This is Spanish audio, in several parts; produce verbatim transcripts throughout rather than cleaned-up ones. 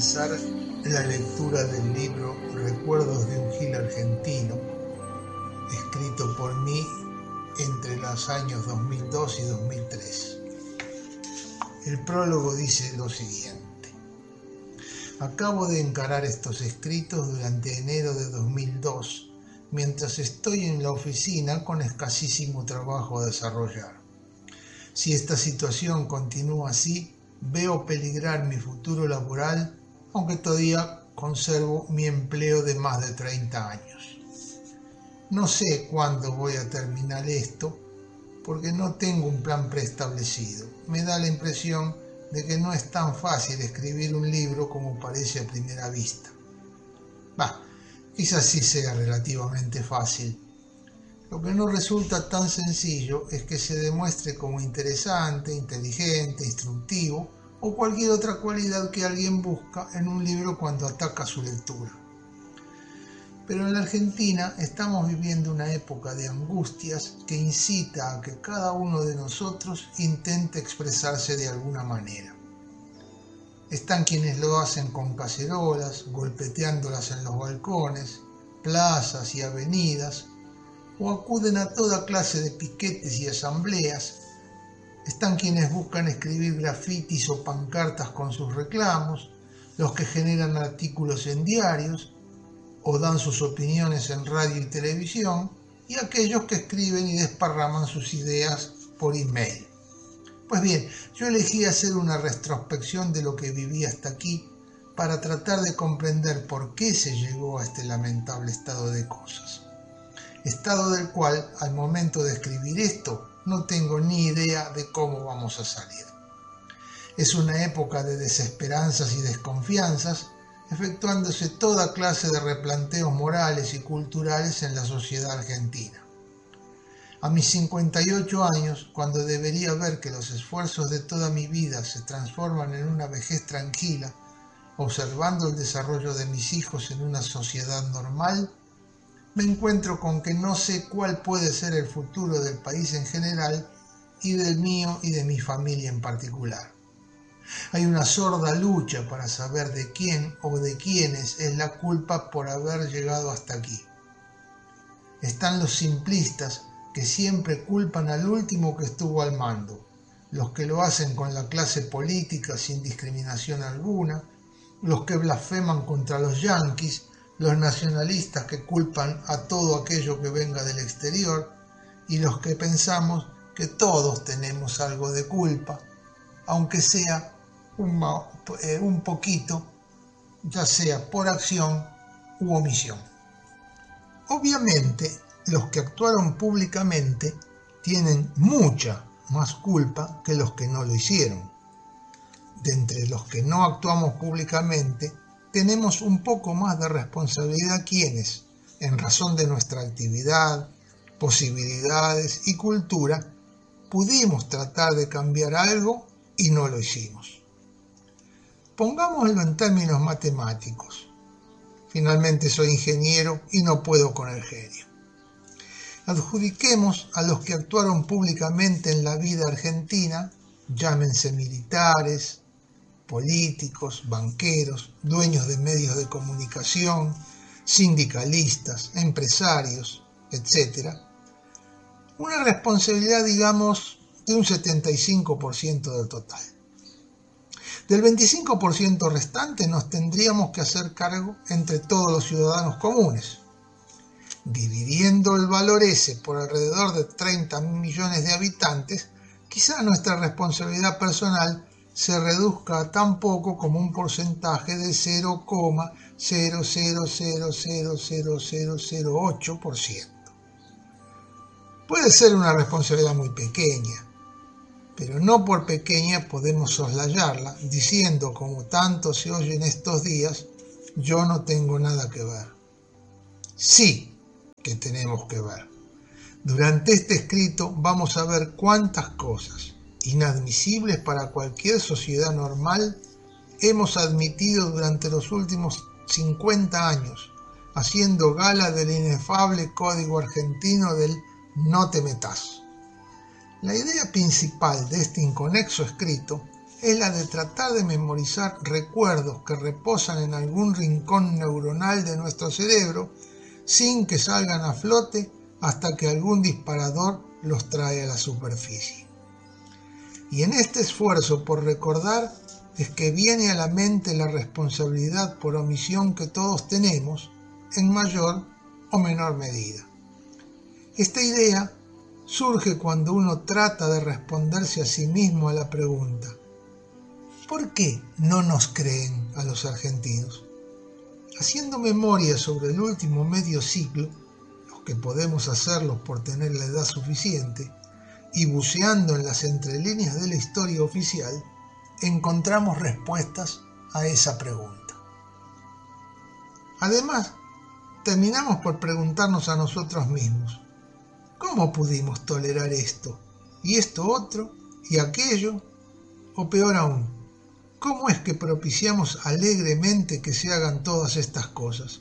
comenzar la lectura del libro Recuerdos de un Gil Argentino, escrito por mí entre los años dos mil dos y dos mil tres. El prólogo dice lo siguiente: acabo de encarar estos escritos durante enero de dos mil dos, mientras estoy en la oficina con escasísimo trabajo a desarrollar. Si esta situación continúa así, veo peligrar mi futuro laboral, aunque todavía conservo mi empleo de más de treinta años. No sé cuándo voy a terminar esto, porque no tengo un plan preestablecido. Me da la impresión de que no es tan fácil escribir un libro como parece a primera vista. Bah, quizás sí sea relativamente fácil. Lo que no resulta tan sencillo es que se demuestre como interesante, inteligente, instructivo o cualquier otra cualidad que alguien busca en un libro cuando ataca su lectura. Pero en la Argentina estamos viviendo una época de angustias que incita a que cada uno de nosotros intente expresarse de alguna manera. Están quienes lo hacen con cacerolas, golpeteándolas en los balcones, plazas y avenidas, o acuden a toda clase de piquetes y asambleas. Están quienes buscan escribir grafitis o pancartas con sus reclamos, los que generan artículos en diarios o dan sus opiniones en radio y televisión, y aquellos que escriben y desparraman sus ideas por email. Pues bien, yo elegí hacer una retrospección de lo que viví hasta aquí para tratar de comprender por qué se llegó a este lamentable estado de cosas. Estado del cual, al momento de escribir esto, no tengo ni idea de cómo vamos a salir. Es una época de desesperanzas y desconfianzas, efectuándose toda clase de replanteos morales y culturales en la sociedad argentina. A mis cincuenta y ocho años, cuando debería ver que los esfuerzos de toda mi vida se transforman en una vejez tranquila, observando el desarrollo de mis hijos en una sociedad normal, me encuentro con que no sé cuál puede ser el futuro del país en general y del mío y de mi familia en particular. Hay una sorda lucha para saber de quién o de quiénes es la culpa por haber llegado hasta aquí. Están los simplistas que siempre culpan al último que estuvo al mando, los que lo hacen con la clase política sin discriminación alguna, los que blasfeman contra los yanquis, los nacionalistas que culpan a todo aquello que venga del exterior y los que pensamos que todos tenemos algo de culpa, aunque sea un, eh, un poquito, ya sea por acción u omisión. Obviamente, los que actuaron públicamente tienen mucha más culpa que los que no lo hicieron. De entre los que no actuamos públicamente, tenemos un poco más de responsabilidad quienes, en razón de nuestra actividad, posibilidades y cultura, pudimos tratar de cambiar algo y no lo hicimos. Pongámoslo en términos matemáticos. Finalmente soy ingeniero y no puedo con el genio. Adjudiquemos a los que actuaron públicamente en la vida argentina, llámense militares, políticos, banqueros, dueños de medios de comunicación, sindicalistas, empresarios, etcétera, una responsabilidad, digamos, de un setenta y cinco por ciento del total. Del veinticinco por ciento restante nos tendríamos que hacer cargo entre todos los ciudadanos comunes. Dividiendo el valor ese por alrededor de treinta millones de habitantes, quizá nuestra responsabilidad personal se reduzca a tan poco como un porcentaje de cero coma cero cero cero cero cero cero cero ocho por ciento. Puede ser una responsabilidad muy pequeña, pero no por pequeña podemos soslayarla diciendo, como tanto se oye en estos días, yo no tengo nada que ver. Sí que tenemos que ver. Durante este escrito vamos a ver cuántas cosas inadmisibles para cualquier sociedad normal hemos admitido durante los últimos cincuenta años, haciendo gala del inefable código argentino del no te metas. La idea principal de este inconexo escrito es la de tratar de memorizar recuerdos que reposan en algún rincón neuronal de nuestro cerebro sin que salgan a flote hasta que algún disparador los trae a la superficie. Y en este esfuerzo por recordar es que viene a la mente la responsabilidad por omisión que todos tenemos en mayor o menor medida. Esta idea surge cuando uno trata de responderse a sí mismo a la pregunta: ¿por qué no nos creen a los argentinos? Haciendo memoria sobre el último medio siglo, los que podemos hacerlo por tener la edad suficiente, y buceando en las entrelíneas de la historia oficial, encontramos respuestas a esa pregunta. Además, terminamos por preguntarnos a nosotros mismos: ¿cómo pudimos tolerar esto, y esto otro, y aquello? O peor aún, ¿cómo es que propiciamos alegremente que se hagan todas estas cosas?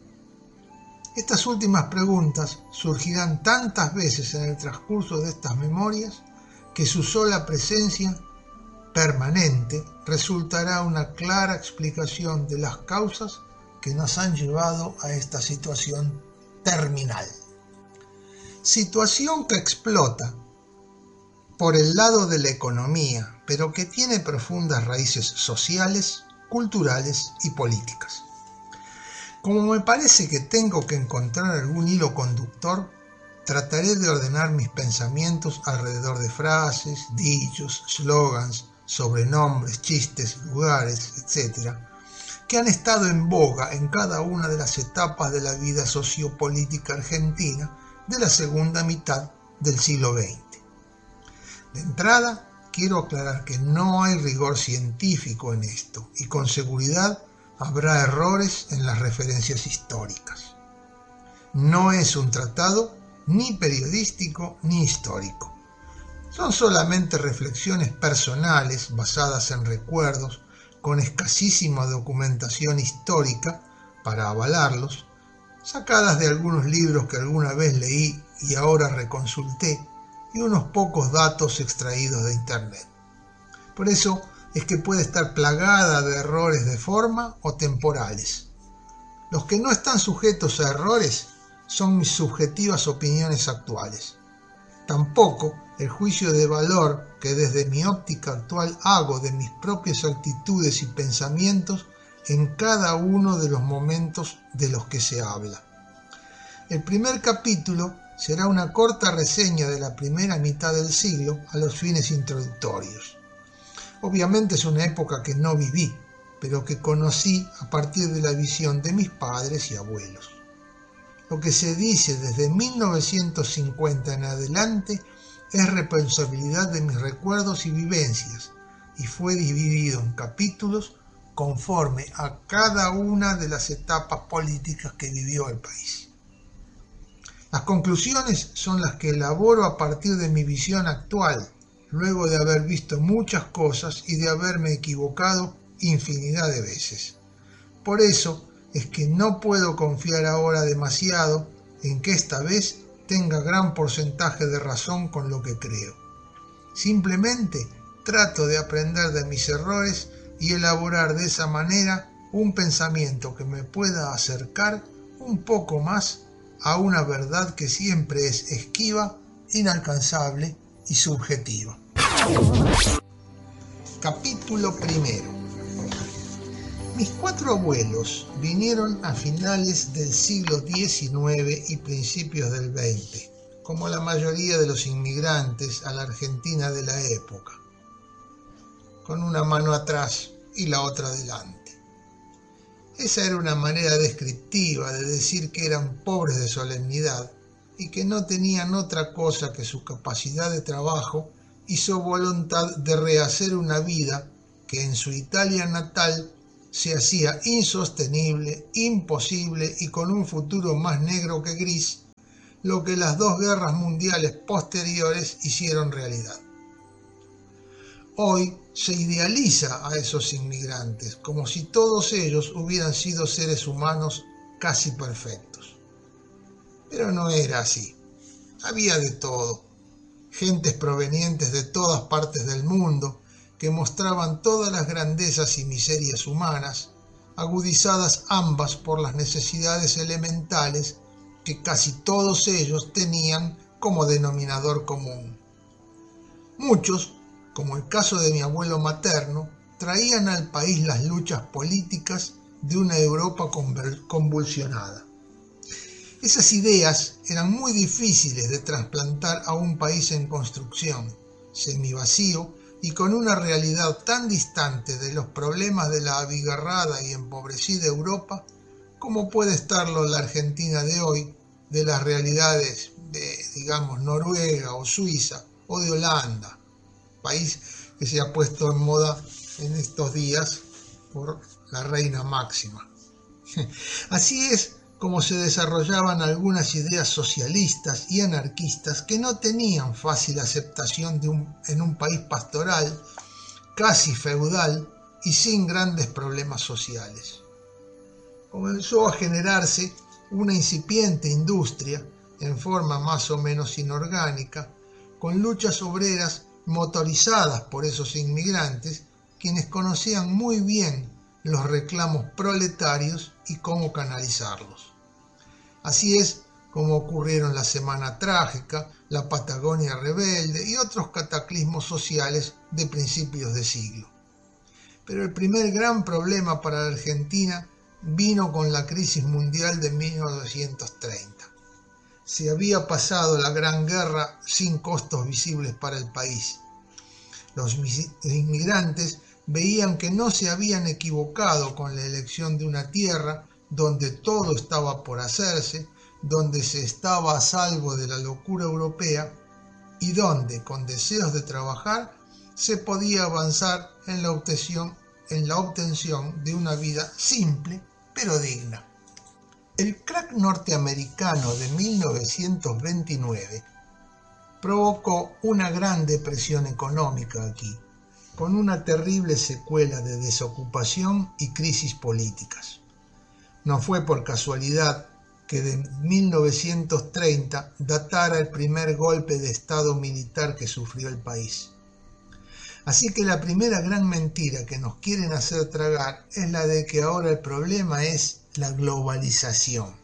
Estas últimas preguntas surgirán tantas veces en el transcurso de estas memorias que su sola presencia permanente resultará una clara explicación de las causas que nos han llevado a esta situación terminal. Situación que explota por el lado de la economía, pero que tiene profundas raíces sociales, culturales y políticas. Como me parece que tengo que encontrar algún hilo conductor, trataré de ordenar mis pensamientos alrededor de frases, dichos, slogans, sobrenombres, chistes, lugares, etcétera, que han estado en boga en cada una de las etapas de la vida sociopolítica argentina de la segunda mitad del siglo veinte. De entrada, quiero aclarar que no hay rigor científico en esto y con seguridad habrá errores en las referencias históricas. No es un tratado ni periodístico ni histórico. Son solamente reflexiones personales basadas en recuerdos con escasísima documentación histórica para avalarlos, sacadas de algunos libros que alguna vez leí y ahora reconsulté, y unos pocos datos extraídos de internet. Por eso es que puede estar plagada de errores de forma o temporales. Los que no están sujetos a errores son mis subjetivas opiniones actuales. Tampoco el juicio de valor que desde mi óptica actual hago de mis propias actitudes y pensamientos en cada uno de los momentos de los que se habla. El primer capítulo será una corta reseña de la primera mitad del siglo a los fines introductorios. Obviamente es una época que no viví, pero que conocí a partir de la visión de mis padres y abuelos. Lo que se dice desde mil novecientos cincuenta en adelante es responsabilidad de mis recuerdos y vivencias, y fue dividido en capítulos conforme a cada una de las etapas políticas que vivió el país. Las conclusiones son las que elaboro a partir de mi visión actual, luego de haber visto muchas cosas y de haberme equivocado infinidad de veces. Por eso es que no puedo confiar ahora demasiado en que esta vez tenga gran porcentaje de razón con lo que creo. Simplemente trato de aprender de mis errores y elaborar de esa manera un pensamiento que me pueda acercar un poco más a una verdad que siempre es esquiva, inalcanzable y subjetiva. Capítulo primero. Mis cuatro abuelos vinieron a finales del siglo diecinueve y principios del veinte, como la mayoría de los inmigrantes a la Argentina de la época, con una mano atrás y la otra adelante. Esa era una manera descriptiva de decir que eran pobres de solemnidad y que no tenían otra cosa que su capacidad de trabajo y su voluntad de rehacer una vida que en su Italia natal se hacía insostenible, imposible y con un futuro más negro que gris, lo que las dos guerras mundiales posteriores hicieron realidad. Hoy se idealiza a esos inmigrantes como si todos ellos hubieran sido seres humanos casi perfectos. Pero no era así. Había de todo. Gentes provenientes de todas partes del mundo que mostraban todas las grandezas y miserias humanas, agudizadas ambas por las necesidades elementales que casi todos ellos tenían como denominador común. Muchos, como el caso de mi abuelo materno, traían al país las luchas políticas de una Europa convulsionada. Esas ideas eran muy difíciles de trasplantar a un país en construcción, semivacío y con una realidad tan distante de los problemas de la abigarrada y empobrecida Europa como puede estarlo la Argentina de hoy de las realidades de, digamos, Noruega o Suiza o de Holanda, país que se ha puesto en moda en estos días por la reina Máxima. Así es como se desarrollaban algunas ideas socialistas y anarquistas que no tenían fácil aceptación de un, en un país pastoral, casi feudal y sin grandes problemas sociales. Comenzó a generarse una incipiente industria, en forma más o menos inorgánica, con luchas obreras motorizadas por esos inmigrantes, quienes conocían muy bien los reclamos proletarios y cómo canalizarlos. Así es como ocurrieron la Semana Trágica, la Patagonia Rebelde y otros cataclismos sociales de principios de siglo. Pero el primer gran problema para la Argentina vino con la crisis mundial de mil novecientos treinta. Se había pasado la Gran Guerra sin costos visibles para el país. Los inmigrantes veían que no se habían equivocado con la elección de una tierra donde todo estaba por hacerse, donde se estaba a salvo de la locura europea y donde, con deseos de trabajar, se podía avanzar en la obtención, en la obtención de una vida simple pero digna. El crack norteamericano de mil novecientos veintinueve provocó una gran depresión económica aquí, con una terrible secuela de desocupación y crisis políticas. No fue por casualidad que de mil novecientos treinta datara el primer golpe de estado militar que sufrió el país. Así que la primera gran mentira que nos quieren hacer tragar es la de que ahora el problema es la globalización.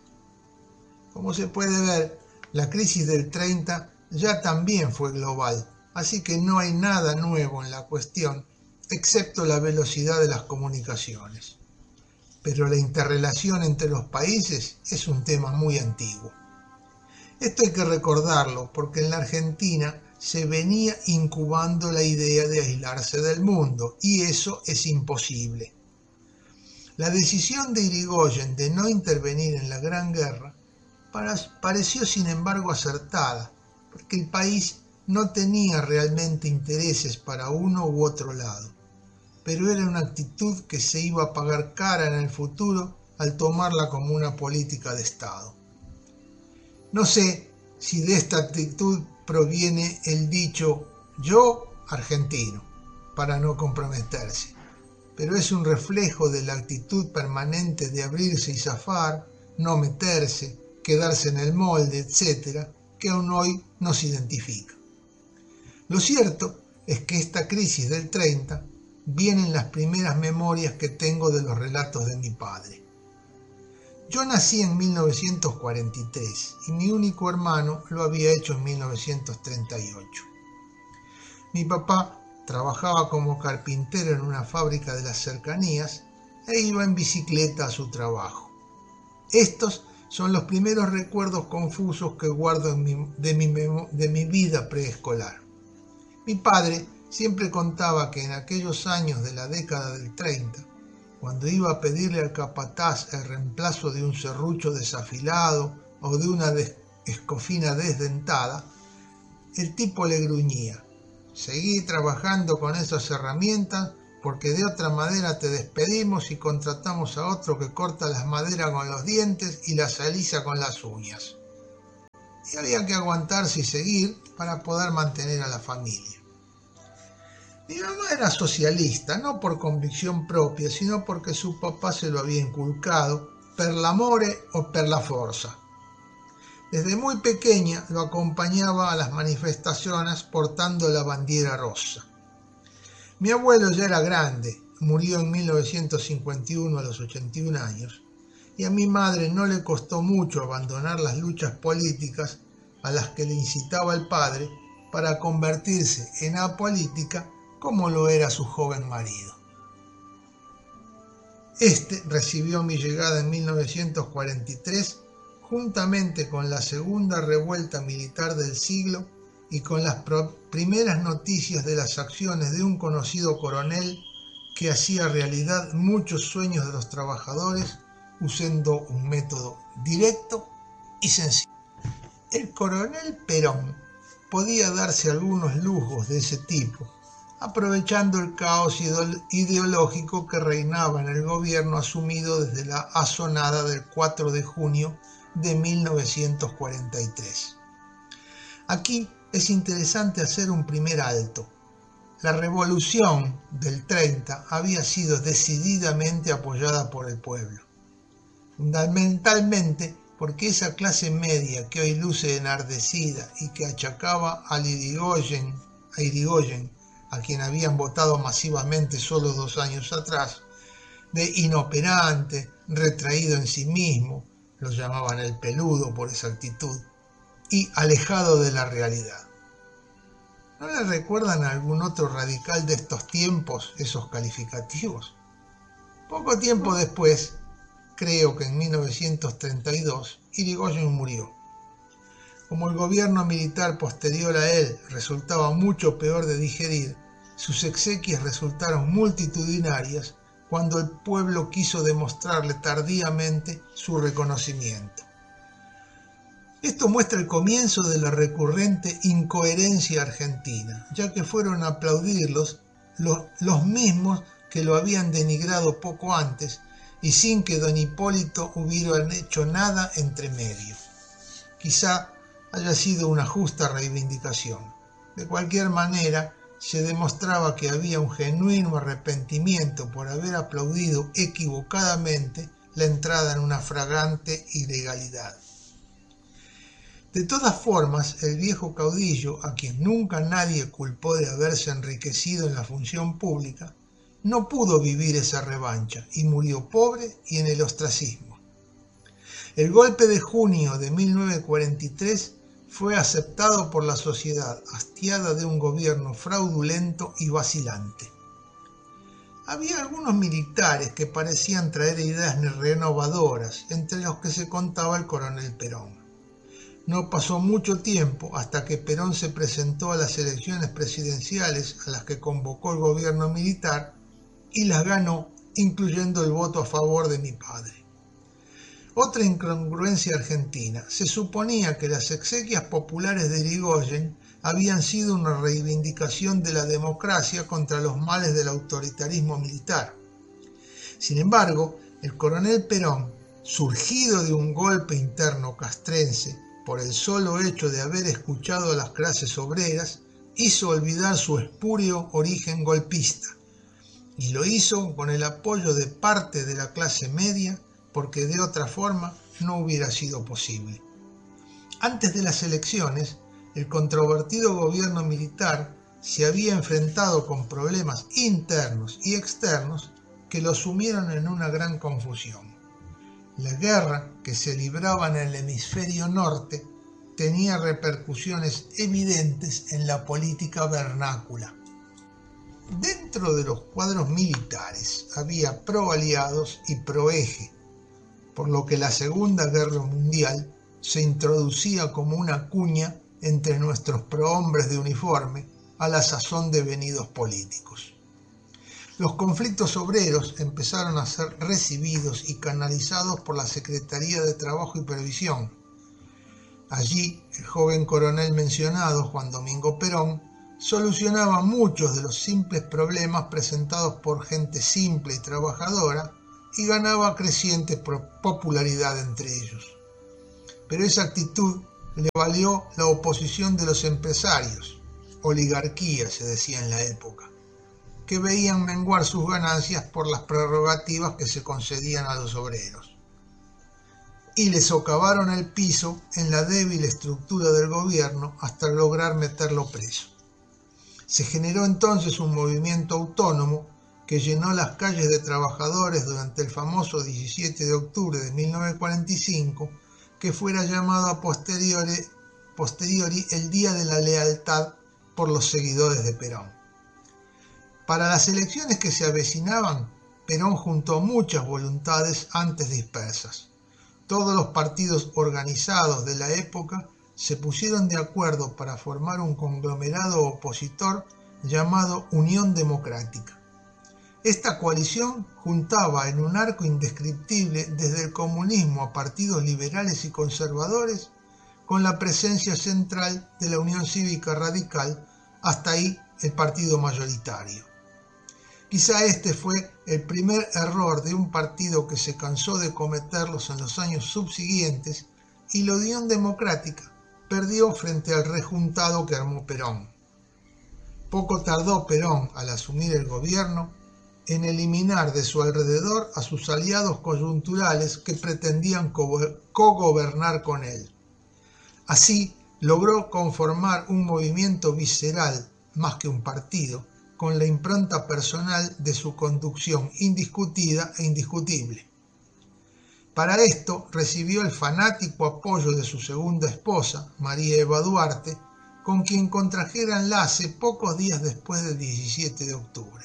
Como se puede ver, la crisis del treinta ya también fue global, así que no hay nada nuevo en la cuestión, excepto la velocidad de las comunicaciones. Pero la interrelación entre los países es un tema muy antiguo. Esto hay que recordarlo porque en la Argentina se venía incubando la idea de aislarse del mundo, y eso es imposible. La decisión de Irigoyen de no intervenir en la Gran Guerra pareció sin embargo acertada, porque el país no tenía realmente intereses para uno u otro lado, pero era una actitud que se iba a pagar cara en el futuro al tomarla como una política de Estado. No sé si de esta actitud proviene el dicho "yo argentino", para no comprometerse, pero es un reflejo de la actitud permanente de abrirse y zafar, no meterse, quedarse en el molde, etcétera, que aún hoy nos identifica. Lo cierto es que esta crisis del treinta viene en las primeras memorias que tengo de los relatos de mi padre. Yo nací en mil novecientos cuarenta y tres y mi único hermano lo había hecho en mil novecientos treinta y ocho. Mi papá trabajaba como carpintero en una fábrica de las cercanías e iba en bicicleta a su trabajo. Estos son los primeros recuerdos confusos que guardo en mi, de, mi, de mi vida preescolar. Mi padre siempre contaba que en aquellos años de la década del treinta, cuando iba a pedirle al capataz el reemplazo de un serrucho desafilado o de una des- escofina desdentada, el tipo le gruñía: "Seguí trabajando con esas herramientas porque de otra manera te despedimos y contratamos a otro que corta las maderas con los dientes y las alisa con las uñas". Y había que aguantarse y seguir para poder mantener a la familia. Mi mamá era socialista, no por convicción propia, sino porque su papá se lo había inculcado, per l'amore o per la forza. Desde muy pequeña lo acompañaba a las manifestaciones portando la bandera rosa. Mi abuelo ya era grande, murió en mil novecientos cincuenta y uno a los ochenta y un años, y a mi madre no le costó mucho abandonar las luchas políticas a las que le incitaba el padre para convertirse en apolítica como lo era su joven marido. Este recibió mi llegada en mil novecientos cuarenta y tres juntamente con la segunda revuelta militar del siglo y con las primeras noticias de las acciones de un conocido coronel que hacía realidad muchos sueños de los trabajadores usando un método directo y sencillo. El coronel Perón podía darse algunos lujos de ese tipo, aprovechando el caos ideológico que reinaba en el gobierno asumido desde la asonada del cuatro de junio de mil novecientos cuarenta y tres. Aquí es interesante hacer un primer alto. La revolución del treinta había sido decididamente apoyada por el pueblo, fundamentalmente porque esa clase media que hoy luce enardecida y que achacaba a Irigoyen, a Irigoyen, a quien habían votado masivamente solo dos años atrás, de inoperante, retraído en sí mismo, lo llamaban el peludo por esa actitud, y alejado de la realidad. ¿No le recuerdan a algún otro radical de estos tiempos esos calificativos? Poco tiempo después, creo que en mil novecientos treinta y dos, Irigoyen murió. Como el gobierno militar posterior a él resultaba mucho peor de digerir, sus exequias resultaron multitudinarias cuando el pueblo quiso demostrarle tardíamente su reconocimiento. Esto muestra el comienzo de la recurrente incoherencia argentina, ya que fueron a aplaudirlos los, los mismos que lo habían denigrado poco antes y sin que don Hipólito hubiera hecho nada entre medio. Quizá haya sido una justa reivindicación. De cualquier manera, se demostraba que había un genuino arrepentimiento por haber aplaudido equivocadamente la entrada en una flagrante ilegalidad. De todas formas, el viejo caudillo, a quien nunca nadie culpó de haberse enriquecido en la función pública, no pudo vivir esa revancha y murió pobre y en el ostracismo. El golpe de junio de mil novecientos cuarenta y tres fue aceptado por la sociedad hastiada de un gobierno fraudulento y vacilante. Había algunos militares que parecían traer ideas renovadoras, entre los que se contaba el coronel Perón. No pasó mucho tiempo hasta que Perón se presentó a las elecciones presidenciales a las que convocó el gobierno militar y las ganó, incluyendo el voto a favor de mi padre. Otra incongruencia argentina: se suponía que las exequias populares de Irigoyen habían sido una reivindicación de la democracia contra los males del autoritarismo militar. Sin embargo, el coronel Perón, surgido de un golpe interno castrense por el solo hecho de haber escuchado a las clases obreras, hizo olvidar su espúreo origen golpista, y lo hizo con el apoyo de parte de la clase media, porque de otra forma no hubiera sido posible. Antes de las elecciones, el controvertido gobierno militar se había enfrentado con problemas internos y externos que lo sumieron en una gran confusión. La guerra que se libraba en el hemisferio norte tenía repercusiones evidentes en la política vernácula. Dentro de los cuadros militares había pro-aliados y pro-eje, por lo que la Segunda Guerra Mundial se introducía como una cuña entre nuestros prohombres de uniforme a la sazón devenidos políticos. Los conflictos obreros empezaron a ser recibidos y canalizados por la Secretaría de Trabajo y Previsión. Allí, el joven coronel mencionado, Juan Domingo Perón, solucionaba muchos de los simples problemas presentados por gente simple y trabajadora y ganaba creciente popularidad entre ellos. Pero esa actitud le valió la oposición de los empresarios, oligarquía se decía en la época, que veían menguar sus ganancias por las prerrogativas que se concedían a los obreros. Y le socavaron el piso en la débil estructura del gobierno hasta lograr meterlo preso. Se generó entonces un movimiento autónomo que llenó las calles de trabajadores durante el famoso diecisiete de octubre de mil novecientos cuarenta y cinco, que fuera llamado a posteriori, posteriori el Día de la Lealtad por los seguidores de Perón. Para las elecciones que se avecinaban, Perón juntó muchas voluntades antes dispersas. Todos los partidos organizados de la época se pusieron de acuerdo para formar un conglomerado opositor llamado Unión Democrática. Esta coalición juntaba en un arco indescriptible desde el comunismo a partidos liberales y conservadores, con la presencia central de la Unión Cívica Radical, hasta ahí el partido mayoritario. Quizá este fue el primer error de un partido que se cansó de cometerlos en los años subsiguientes, y la Unión Democrática perdió frente al rejuntado que armó Perón. Poco tardó Perón, al asumir el gobierno, en eliminar de su alrededor a sus aliados coyunturales que pretendían cogobernar con él. Así logró conformar un movimiento visceral, más que un partido, con la impronta personal de su conducción indiscutida e indiscutible. Para esto recibió el fanático apoyo de su segunda esposa, María Eva Duarte, con quien contrajera enlace pocos días después del diecisiete de octubre.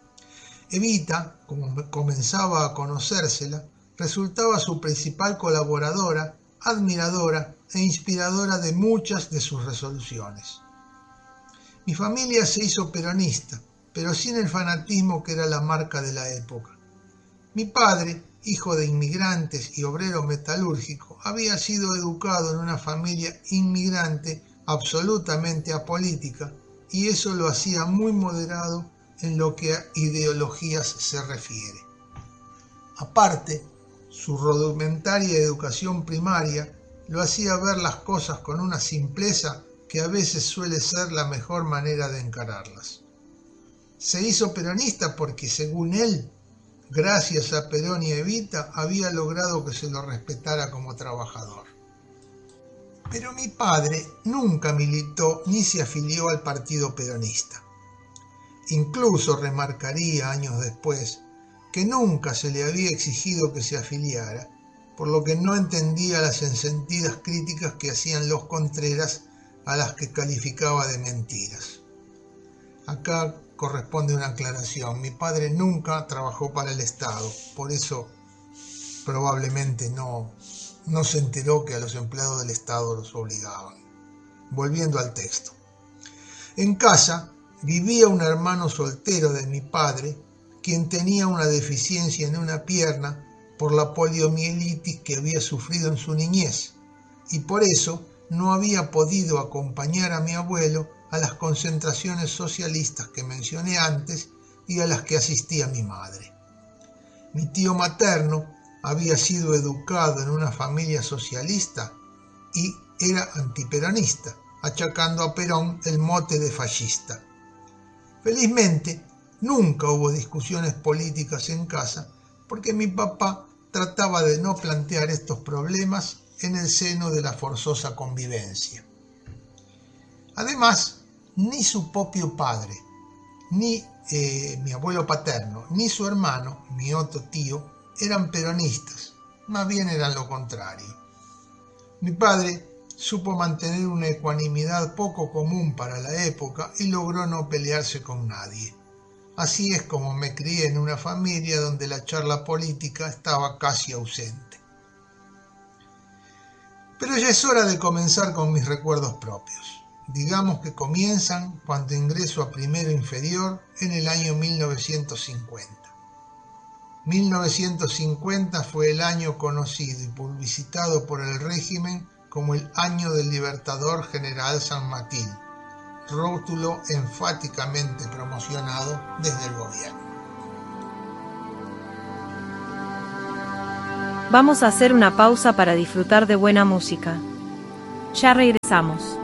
Evita, como comenzaba a conocérsela, resultaba su principal colaboradora, admiradora e inspiradora de muchas de sus resoluciones. Mi familia se hizo peronista, pero sin el fanatismo que era la marca de la época. Mi padre, hijo de inmigrantes y obrero metalúrgico, había sido educado en una familia inmigrante absolutamente apolítica, y eso lo hacía muy moderado en lo que a ideologías se refiere. Aparte, su rudimentaria educación primaria lo hacía ver las cosas con una simpleza que a veces suele ser la mejor manera de encararlas. Se hizo peronista porque, según él, gracias a Perón y Evita, había logrado que se lo respetara como trabajador. Pero mi padre nunca militó ni se afilió al partido peronista. Incluso remarcaría años después que nunca se le había exigido que se afiliara, por lo que no entendía las ensentidas críticas que hacían los Contreras, a las que calificaba de mentiras. Acá corresponde una aclaración. Mi padre nunca trabajó para el Estado, por eso probablemente no, no se enteró que a los empleados del Estado los obligaban. Volviendo al texto. En casa vivía un hermano soltero de mi padre, quien tenía una deficiencia en una pierna por la poliomielitis que había sufrido en su niñez, y por eso no había podido acompañar a mi abuelo a las concentraciones socialistas que mencioné antes y a las que asistía mi madre. Mi tío materno había sido educado en una familia socialista y era antiperonista, achacando a Perón el mote de fascista. Felizmente, nunca hubo discusiones políticas en casa porque mi papá trataba de no plantear estos problemas en el seno de la forzosa convivencia. Además, ni su propio padre, ni eh, mi abuelo paterno, ni su hermano, mi otro tío, eran peronistas, más bien eran lo contrario. Mi padre supo mantener una ecuanimidad poco común para la época y logró no pelearse con nadie. Así es como me crié en una familia donde la charla política estaba casi ausente. Pero ya es hora de comenzar con mis recuerdos propios. Digamos que comienzan cuando ingreso a primero inferior en el año mil novecientos cincuenta. mil novecientos cincuenta fue el año conocido y publicitado por el régimen como el año del Libertador General San Martín, rótulo enfáticamente promocionado desde el gobierno. Vamos a hacer una pausa para disfrutar de buena música. Ya regresamos.